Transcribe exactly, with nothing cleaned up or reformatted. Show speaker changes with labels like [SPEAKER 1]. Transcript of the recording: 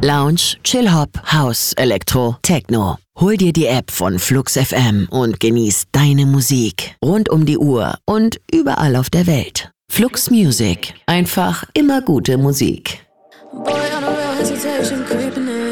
[SPEAKER 1] Lounge, Chill-Hop, House, Elektro, Techno. Hol dir die App von Flux F M und genieß deine Musik rund um die Uhr und überall auf der Welt. Flux Music. Einfach immer gute Musik.
[SPEAKER 2] Boy, on a real hesitation, creep